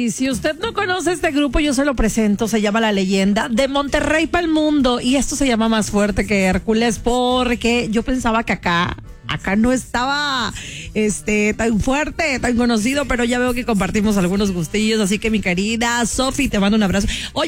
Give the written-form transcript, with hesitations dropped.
Y si usted no conoce este grupo, yo se lo presento. Se llama La Leyenda, de Monterrey para el mundo. Y esto se llama Más Fuerte que Hércules, porque yo pensaba que acá no estaba tan fuerte, tan conocido, pero ya veo que compartimos algunos gustillos. Así que mi querida Sofi, te mando un abrazo. Oye,